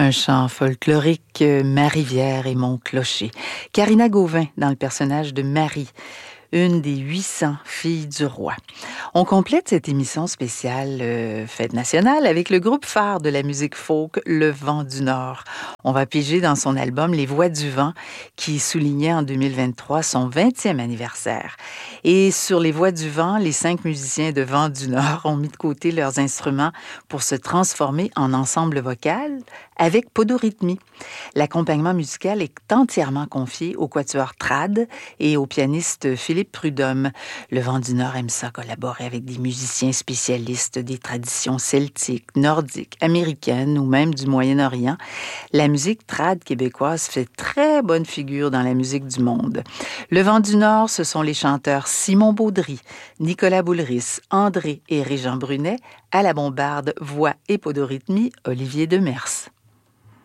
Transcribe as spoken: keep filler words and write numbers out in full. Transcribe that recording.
Un chant folklorique, euh, Ma rivière et mon clocher. Karina Gauvin dans le personnage de Marie, une des huit cents filles du roi. On complète cette émission spéciale euh, Fête nationale avec le groupe phare de la musique folk, Le Vent du Nord. On va piger dans son album Les Voix du Vent qui soulignait en deux mille vingt-trois son vingtième anniversaire. Et sur Les Voix du Vent, les cinq musiciens de Vent du Nord ont mis de côté leurs instruments pour se transformer en ensemble vocal avec podorythmie. L'accompagnement musical est entièrement confié au quatuor Trad et au pianiste Philippe Prudhomme. Le Vent du Nord aime ça collaborer avec des musiciens spécialistes des traditions celtiques, nordiques, américaines ou même du Moyen-Orient. La musique trad québécoise fait très bonne figure dans la musique du monde. Le Vent du Nord, ce sont les chanteurs Simon Baudry, Nicolas Boulris, André et Régent Brunet, à la bombarde, voix et podorythmie, Olivier Demers.